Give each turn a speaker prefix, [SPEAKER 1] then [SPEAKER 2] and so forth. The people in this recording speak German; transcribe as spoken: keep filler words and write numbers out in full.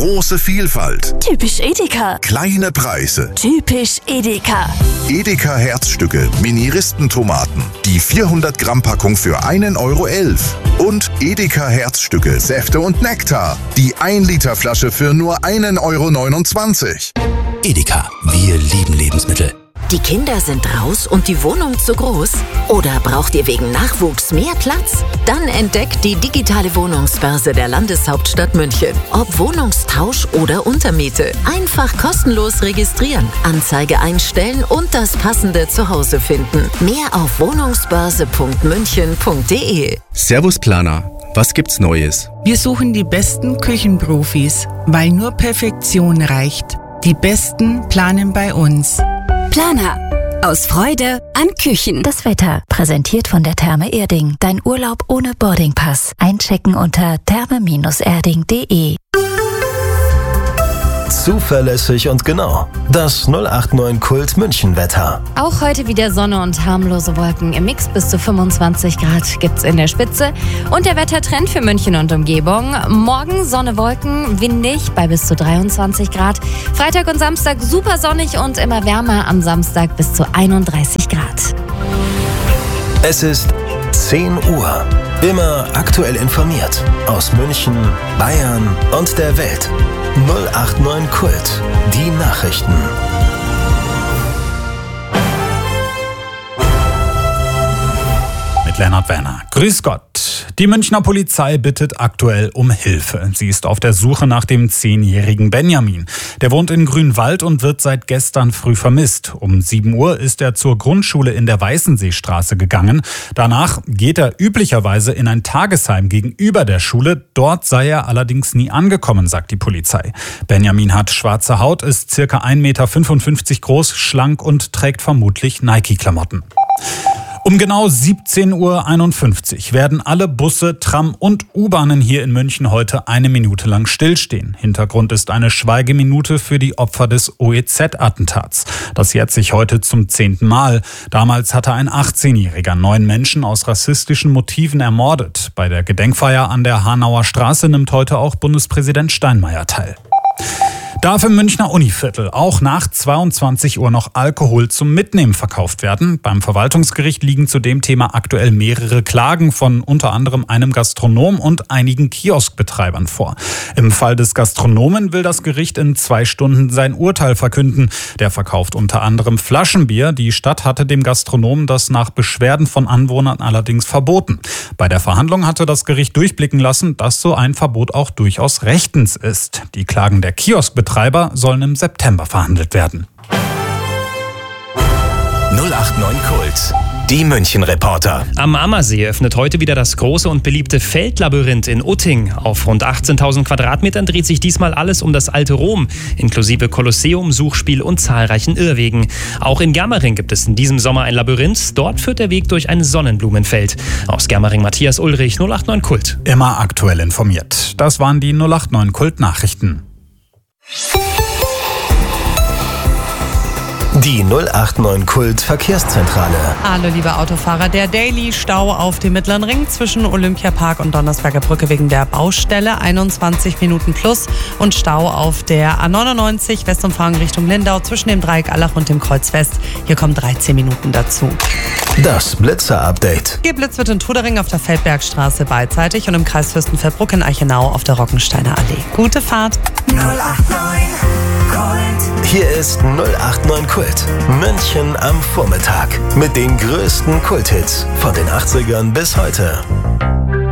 [SPEAKER 1] Große Vielfalt.
[SPEAKER 2] Typisch Edeka.
[SPEAKER 1] Kleine Preise.
[SPEAKER 2] Typisch Edeka.
[SPEAKER 1] Edeka Herzstücke, Mini-Ristentomaten. Die vierhundert Gramm Packung für einen Euro elf. Und Edeka Herzstücke, Säfte und Nektar. Die ein Liter Flasche für nur einen Euro neunundzwanzig.
[SPEAKER 3] Edeka, wir lieben Lebensmittel.
[SPEAKER 4] Die Kinder sind raus und die Wohnung zu groß? Oder braucht ihr wegen Nachwuchs mehr Platz? Dann entdeckt die digitale Wohnungsbörse der Landeshauptstadt München. Ob Wohnungstausch oder Untermiete. Einfach kostenlos registrieren, Anzeige einstellen und das passende Zuhause finden. Mehr auf wohnungsbörse punkt münchen punkt de.
[SPEAKER 5] Servus Planer, was gibt's Neues?
[SPEAKER 6] Wir suchen die besten Küchenprofis, weil nur Perfektion reicht. Die Besten planen bei uns.
[SPEAKER 7] Planer. Aus Freude an Küchen.
[SPEAKER 2] Das Wetter, präsentiert von der Therme Erding. Dein Urlaub ohne Boardingpass. Einchecken unter therme erding punkt de.
[SPEAKER 8] Zuverlässig und genau. Das null acht neun Kult München Wetter.
[SPEAKER 9] Auch heute wieder Sonne und harmlose Wolken. Im Mix bis zu fünfundzwanzig Grad gibt's in der Spitze. Und der Wettertrend für München und Umgebung. Morgen Sonne, Wolken, windig bei bis zu dreiundzwanzig Grad. Freitag und Samstag super sonnig und immer wärmer. Am Samstag bis zu einunddreißig Grad.
[SPEAKER 8] Es ist zehn Uhr. Immer aktuell informiert. Aus München, Bayern und der Welt. null acht neun Kult. Die Nachrichten.
[SPEAKER 10] Mit Lennart Werner. Grüß Gott. Die Münchner Polizei bittet aktuell um Hilfe. Sie ist auf der Suche nach dem zehnjährigen Benjamin. Der wohnt in Grünwald und wird seit gestern früh vermisst. Um sieben Uhr ist er zur Grundschule in der Weißenseestraße gegangen. Danach geht er üblicherweise in ein Tagesheim gegenüber der Schule. Dort sei er allerdings nie angekommen, sagt die Polizei. Benjamin hat schwarze Haut, ist circa ein Meter fünfundfünfzig groß, schlank und trägt vermutlich Nike-Klamotten. Um genau siebzehn Uhr einundfünfzig werden alle Busse, Tram und U-Bahnen hier in München heute eine Minute lang stillstehen. Hintergrund ist eine Schweigeminute für die Opfer des O E Z-Attentats. Das jährt sich heute zum zehnten Mal. Damals hatte ein achtzehnjähriger neun Menschen aus rassistischen Motiven ermordet. Bei der Gedenkfeier an der Hanauer Straße nimmt heute auch Bundespräsident Steinmeier teil. Darf im Münchner Univiertel auch nach zweiundzwanzig Uhr noch Alkohol zum Mitnehmen verkauft werden? Beim Verwaltungsgericht liegen zu dem Thema aktuell mehrere Klagen von unter anderem einem Gastronom und einigen Kioskbetreibern vor. Im Fall des Gastronomen will das Gericht in zwei Stunden sein Urteil verkünden. Der verkauft unter anderem Flaschenbier. Die Stadt hatte dem Gastronomen das nach Beschwerden von Anwohnern allerdings verboten. Bei der Verhandlung hatte das Gericht durchblicken lassen, dass so ein Verbot auch durchaus rechtens ist. Die Klagen der Kioskbetreiber sollen im September verhandelt werden.
[SPEAKER 3] null acht neun Kult. Die München-Reporter.
[SPEAKER 11] Am Ammersee öffnet heute wieder das große und beliebte Feldlabyrinth in Utting. Auf rund achtzehntausend Quadratmetern dreht sich diesmal alles um das alte Rom, inklusive Kolosseum, Suchspiel und zahlreichen Irrwegen. Auch in Germering gibt es in diesem Sommer ein Labyrinth. Dort führt der Weg durch ein Sonnenblumenfeld. Aus Germering Matthias Ulrich, null acht neun Kult.
[SPEAKER 10] Immer aktuell informiert. Das waren die null acht neun Kult-Nachrichten.
[SPEAKER 8] Die null acht neun Kult Verkehrszentrale.
[SPEAKER 12] Hallo liebe Autofahrer, der Daily-Stau auf dem Mittleren Ring zwischen Olympiapark und Donnersberger Brücke wegen der Baustelle, einundzwanzig Minuten plus, und Stau auf der A neunundneunzig Westumfahrung Richtung Lindau zwischen dem Dreieck Allach und dem Kreuz West. Hier kommen dreizehn Minuten dazu.
[SPEAKER 8] Das Blitzer-Update.
[SPEAKER 12] Geblitzt wird in Trudering auf der Feldbergstraße beidseitig und im Kreis Fürstenfeldbruck in Eichenau auf der Rockensteiner Allee. Gute Fahrt.
[SPEAKER 8] null acht neun Kult. Hier ist null acht neun Kult. München am Vormittag. Mit den größten Kulthits von den achtzigern bis heute.